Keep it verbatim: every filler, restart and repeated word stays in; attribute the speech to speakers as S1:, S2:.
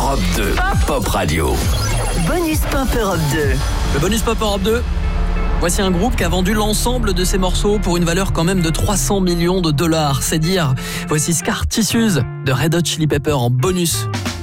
S1: Europe deux, Pop Radio.
S2: Bonus Pop Europe deux.
S3: Le Bonus Pop Europe deux. Voici un groupe qui a vendu l'ensemble de ses morceaux pour une valeur quand même de trois cents millions de dollars. C'est dire. Voici Scar Tissues de Red Hot Chili Pepper en bonus.